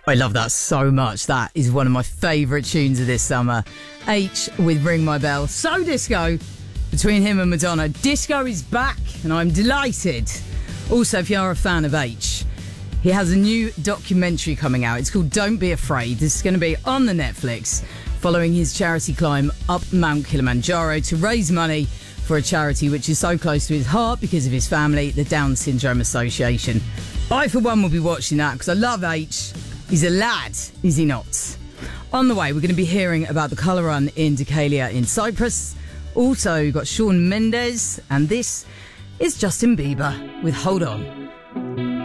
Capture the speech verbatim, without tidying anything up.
I love that so much. That is one of my favourite tunes of this summer. H with Ring My Bell. So disco between him and Madonna. Disco is back and I'm delighted. Also, if you are a fan of H, he has a new documentary coming out. It's called Don't Be Afraid. This is going to be on the Netflix following his charity climb up Mount Kilimanjaro to raise money for a charity which is so close to his heart because of his family, the Down Syndrome Association. I, for one, will be watching that because I love H. He's a lad, is he not? On the way, we're going to be hearing about the colour run in Deucalion in Cyprus. Also, we've got Shawn Mendes, and this is Justin Bieber with Hold On.